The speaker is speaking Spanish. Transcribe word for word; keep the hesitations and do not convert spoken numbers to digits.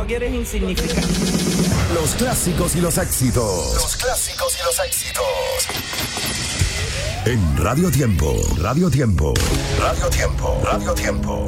que eres insignificante. Los clásicos y los éxitos. Los clásicos y los éxitos. En Radio Tiempo, Radio Tiempo, Radio Tiempo, Radio Tiempo.